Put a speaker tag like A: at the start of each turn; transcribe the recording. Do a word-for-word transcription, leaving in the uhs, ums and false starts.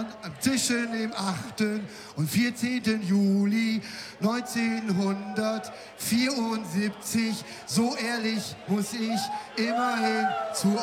A: an, zwischen dem achten und vierzehnten Juli neunzehnhundertvierundsiebzig. So ehrlich muss ich immerhin zu